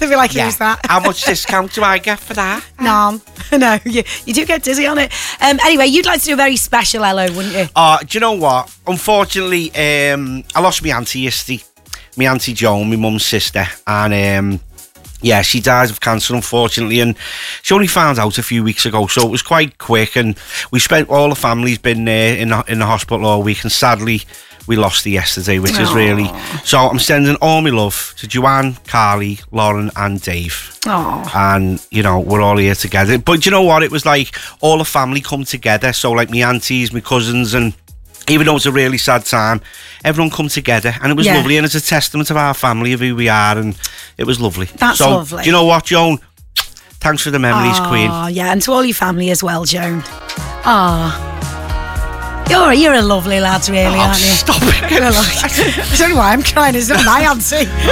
They'd be like, who's that? How much discount do I get for that? No, you do get dizzy on it. Anyway, you'd like to do a very special hello, wouldn't you? Do you know what? Unfortunately, I lost my auntie yesterday. My auntie Joan, my mum's sister, and yeah, she died of cancer, unfortunately, and she only found out a few weeks ago, so it was quite quick, and we spent, all the family's been in the hospital all week, and sadly, we lost her yesterday, which is really... So I'm sending all my love to Joanne, Carly, Lauren and Dave. And, you know, we're all here together. But do you know what? It was like all the family come together, so like my aunties, my cousins, and even though it's a really sad time, everyone come together, and it was lovely, and it's a testament of our family, of who we are, and it was lovely. That's lovely. Do you know what, Joan? Thanks for the memories, Queen. Oh, yeah, and to all your family as well, Joan. You're a lovely lad, really, aren't you? Stop it. I don't know why I'm crying, it's not my auntie.